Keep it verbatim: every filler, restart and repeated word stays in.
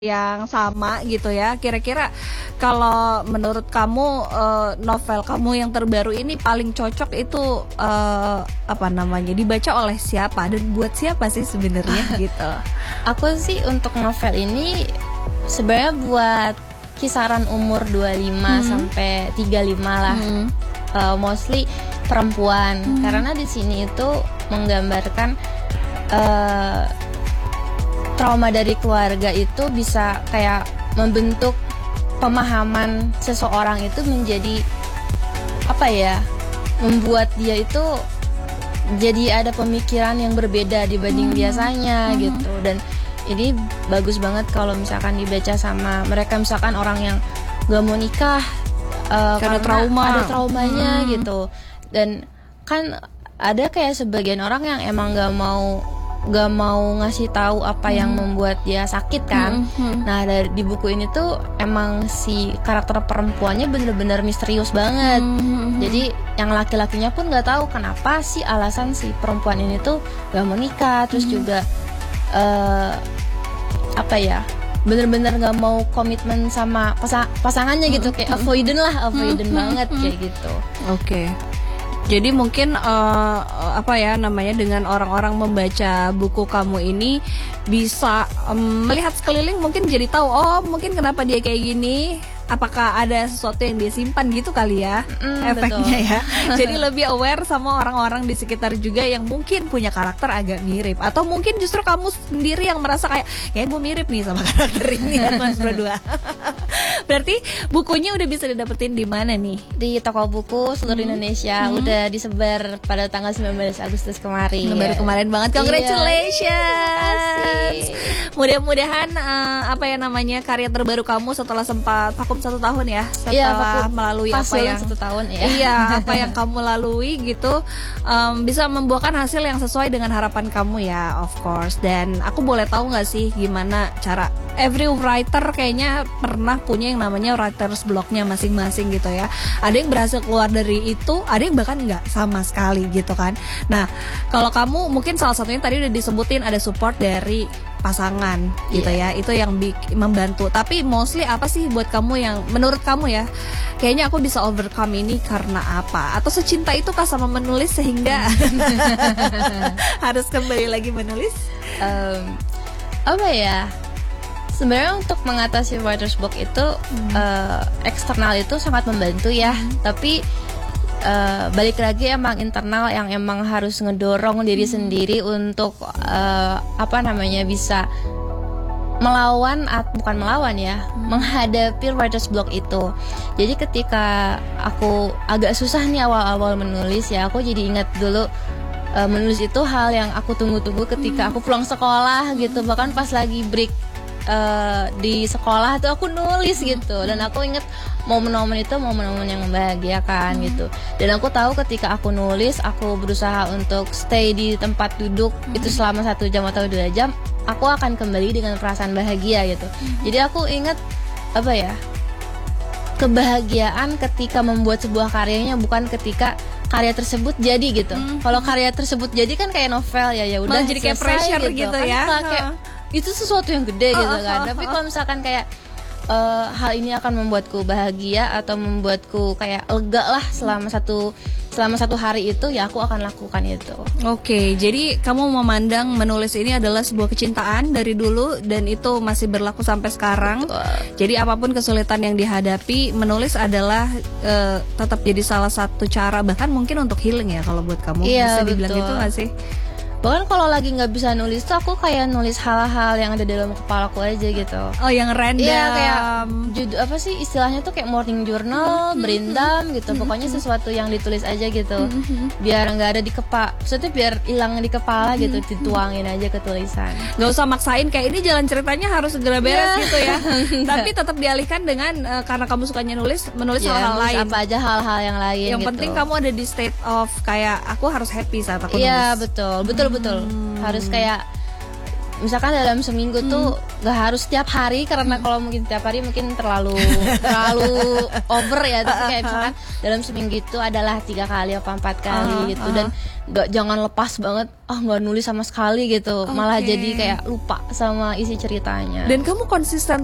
yang sama gitu ya. Kira-kira kalau menurut kamu uh, novel kamu yang terbaru ini paling cocok itu uh, apa namanya dibaca oleh siapa dan buat siapa sih sebenarnya gitu? Aku sih untuk novel ini sebenarnya buat kisaran umur dua puluh lima hmm. sampai tiga puluh lima lah. Hmm. Uh, mostly perempuan hmm. karena di sini itu menggambarkan uh, trauma dari keluarga itu bisa kayak membentuk pemahaman seseorang itu menjadi apa ya, membuat dia itu jadi ada pemikiran yang berbeda dibanding hmm. biasanya hmm. gitu. Dan ini bagus banget kalau misalkan dibaca sama mereka misalkan orang yang gak mau nikah uh, karena, karena trauma ada traumanya hmm. gitu. Dan kan ada kayak sebagian orang yang emang gak mau gak mau ngasih tahu apa hmm. yang membuat dia sakit kan. hmm, hmm. Nah dari di buku ini tuh emang si karakter perempuannya bener-bener misterius banget. hmm. Jadi yang laki-lakinya pun gak tahu kenapa sih alasan si perempuan ini tuh gak mau nikah. Terus hmm. juga uh, apa ya, bener-bener gak mau komitmen sama pasang- pasangannya gitu. Kayak avoidant lah, avoidant hmm. banget hmm. kayak gitu. Oke okay. Jadi mungkin uh, apa ya namanya dengan orang-orang membaca buku kamu ini bisa um, melihat sekeliling mungkin jadi tahu oh mungkin kenapa dia kayak gini. Apakah ada sesuatu yang dia simpan gitu kali ya mm, efeknya betul. Ya. Jadi lebih aware sama orang-orang di sekitar juga yang mungkin punya karakter agak mirip. Atau mungkin justru kamu sendiri yang merasa kayak kayak gue mirip nih sama karakter ini ya Mas berdua. Berarti bukunya udah bisa didapetin di mana nih? Di toko buku seluruh hmm. Indonesia. hmm. Udah disebar pada tanggal sembilan belas Agustus kemarin. Baru kemarin banget. Congratulations. Iya. Mudah-mudahan uh, apa ya namanya karya terbaru kamu setelah sempat vakum satu tahun ya setelah ya, melalui apa yang satu tahun ya. Iya, apa yang kamu lalui gitu um, bisa membuahkan hasil yang sesuai dengan harapan kamu ya, of course. Dan aku boleh tahu nggak sih gimana cara every writer kayaknya pernah punya yang namanya writer's blocknya masing-masing gitu ya. Ada yang berhasil keluar dari itu, ada yang bahkan nggak sama sekali gitu kan. Nah, kalau kamu mungkin salah satunya tadi udah disebutin ada support dari pasangan gitu yeah. ya, itu yang bik- membantu. Tapi mostly apa sih buat kamu yang menurut kamu ya kayaknya aku bisa overcome ini karena apa? Atau secinta itu kah sama menulis sehingga harus kembali lagi menulis? Um, apa ya? Sebenarnya untuk mengatasi writer's block itu hmm. uh, eksternal itu sangat membantu ya, hmm. tapi Uh, balik lagi emang internal yang emang harus ngedorong diri hmm. sendiri untuk uh, apa namanya bisa melawan at, bukan melawan ya hmm. menghadapi writer's block itu. Jadi ketika aku agak susah nih awal-awal menulis ya, aku jadi ingat dulu uh, menulis itu hal yang aku tunggu-tunggu ketika hmm. aku pulang sekolah gitu. Bahkan pas lagi break Uh, di sekolah tuh aku nulis gitu. Dan aku inget momen-momen itu momen-momen yang membahagiakan hmm. gitu. Dan aku tahu ketika aku nulis, aku berusaha untuk stay di tempat duduk hmm. itu selama satu jam atau dua jam, aku akan kembali dengan perasaan bahagia gitu. hmm. Jadi aku inget apa ya, kebahagiaan ketika membuat sebuah karyanya, bukan ketika karya tersebut jadi gitu. hmm. Kalau karya tersebut jadi kan kayak novel ya, ya udah jadi kayak pressure gitu, gitu ya kan, kayak itu sesuatu yang gede gitu kan. Tapi kalau misalkan kayak uh, hal ini akan membuatku bahagia atau membuatku kayak lega lah selama satu selama satu hari itu, ya aku akan lakukan itu. Oke, jadi kamu memandang menulis ini adalah sebuah kecintaan dari dulu dan itu masih berlaku sampai sekarang. Betul. Jadi apapun kesulitan yang dihadapi, menulis adalah uh, tetap jadi salah satu cara, bahkan mungkin untuk healing ya kalau buat kamu. Iya, bisa dibilang betul. gitu nggak sih? Bahkan kalau lagi nggak bisa nulis tuh aku kayak nulis hal-hal yang ada dalam kepalaku aja gitu. Oh, yang random. Iya, kayak judul apa sih istilahnya tuh kayak morning journal, berindam gitu. Pokoknya sesuatu yang ditulis aja gitu. Biar nggak ada di kepala, maksudnya biar hilang di kepala gitu, dituangin aja ke tulisan. Nggak usah maksain kayak ini jalan ceritanya harus segera beres yeah. gitu ya. Tapi tetap dialihkan dengan uh, karena kamu sukanya nulis, menulis yeah, hal-hal lain. Apa aja hal-hal yang lain. Yang gitu. penting kamu ada di state of kayak aku harus happy saat aku nulis. Iya, yeah, betul, betul. Betul, hmm. harus kayak misalkan dalam seminggu Hmm. tuh gak harus setiap hari, karena kalau mungkin setiap hari mungkin terlalu terlalu over ya. Tapi kayak misalkan dalam seminggu itu adalah tiga kali apa empat kali Uh-huh, gitu, dan gak, jangan lepas banget ah nggak nulis sama sekali gitu, malah Oke. jadi kayak lupa sama isi ceritanya. Dan kamu konsisten